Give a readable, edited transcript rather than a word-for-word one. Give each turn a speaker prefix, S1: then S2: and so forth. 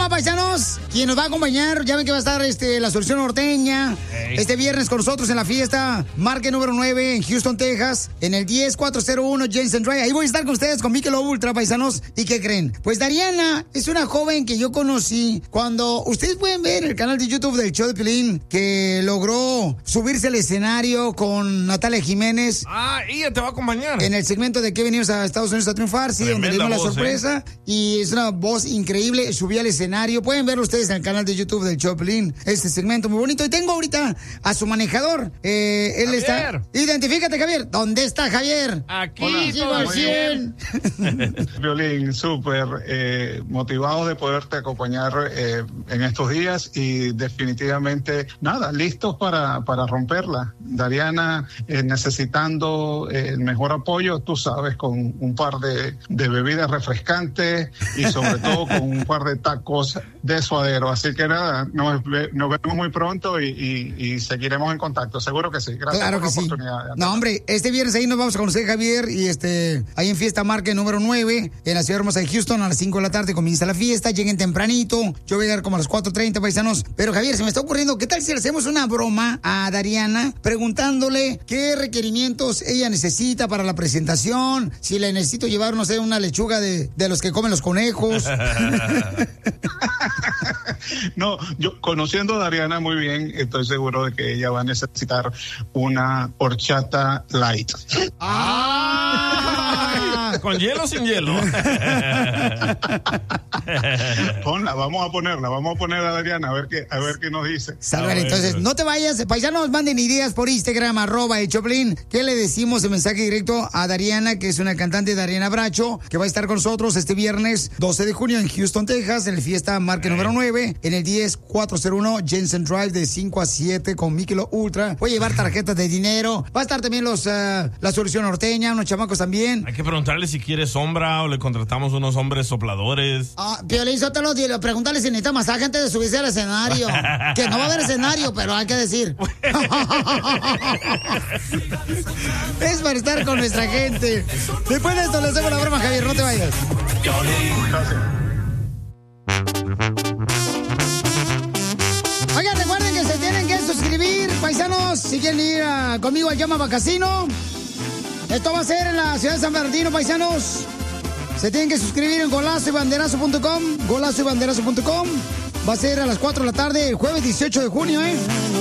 S1: tema, paisanos. Quien nos va a acompañar, ya ven que va a estar la Solución Norteña. Este viernes con nosotros en la fiesta Marque número 9 en Houston, Texas, en el 10401 Jensen Drive. Ahí voy a estar con ustedes con Michelob Ultra, paisanos. ¿Y qué creen? Pues Dariana es una joven que yo conocí cuando ustedes pueden ver el canal de YouTube del show de Piolín, que logró subirse al escenario con Natalia Jiménez.
S2: Ah, ella te va a acompañar.
S1: En el segmento de que venimos a Estados Unidos a triunfar, sí, donde dimos la sorpresa. Y es una voz increíble, subí al escenario. Pueden verlo ustedes en el canal de YouTube del show de Piolín. Este segmento muy bonito. Y tengo ahorita a su manejador. Él
S2: Javier.
S1: está. Identifícate, Javier. ¿Dónde está Javier?
S2: Aquí.
S1: Hola, al 100.
S3: Violín, súper motivado de poderte acompañar en estos días y definitivamente, nada, listos para romperla. Dariana, necesitando el mejor apoyo, tú sabes, con un par de bebidas refrescantes y sobre todo con un par de tacos de suadero. Así que nada, nos vemos muy pronto y seguiremos en contacto. Seguro que sí. Gracias
S1: claro
S3: por
S1: que
S3: la
S1: sí.
S3: oportunidad.
S1: No, hombre, este viernes ahí nos vamos a conocer, Javier, y ahí en Fiesta Marque número 9, en la ciudad hermosa de Houston, a las 5 de la tarde comienza la fiesta. Lleguen tempranito. Yo voy a llegar como a las 4:30, paisanos. Pero, Javier, se me está ocurriendo, ¿qué tal si le hacemos una broma a Dariana preguntándole qué requerimientos ella necesita para la presentación? Si le necesito llevar, no sé, una lechuga de los que comen los conejos.
S3: No, yo conociendo a Dariana muy bien, estoy seguro de que ella va a necesitar una horchata light.
S2: ¿Con hielo o sin hielo?
S3: Vamos a poner a Dariana a ver qué nos dice.
S1: Salve, entonces, no te vayas, paisanos, manden ideas por Instagram, @el Choplin. ¿Qué le decimos en mensaje directo a Dariana, que es una cantante, Dariana Bracho, que va a estar con nosotros este viernes 12 de junio en Houston, Texas, en el Fiesta Marque número 9, en el 10401 Jensen Drive de 5 a 7 con Michelob Ultra. Voy a llevar tarjetas de dinero. Va a estar también la Solución Norteña, unos chamacos también.
S2: Hay que preguntarle si quiere sombra o le contratamos unos hombres sopladores.
S1: Piolín, Sotelo, pregúntale si necesita masaje antes de subirse al escenario. Que no va a haber escenario, pero hay que decir. Es para estar con nuestra gente. Después de esto le hacemos la broma, Javier, no te vayas. Oigan, recuerden que se tienen que suscribir, paisanos, si quieren ir conmigo al Llama Casino. Esto va a ser en la ciudad de San Bernardino, paisanos. Se tienen que suscribir en golazoybanderazo.com, golazoybanderazo.com. Va a ser a las 4 de la tarde, el jueves 18 de junio,